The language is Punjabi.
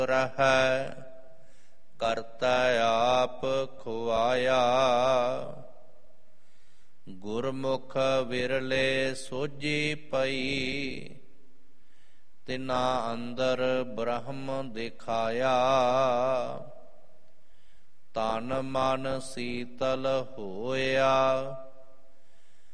ਰਹੈ ਕਰਤਾ ਆਪ ਖੁਆਇਆ। ਗੁਰਮੁਖ ਵਿਰਲੇ ਸੋਝੀ ਪਈ ਤਿਨਾ ਅੰਦਰ ਬ੍ਰਹਮ ਦਿਖਾਇਆ। ਤਨ ਮਨ ਸੀਤਲ ਹੋਇਆ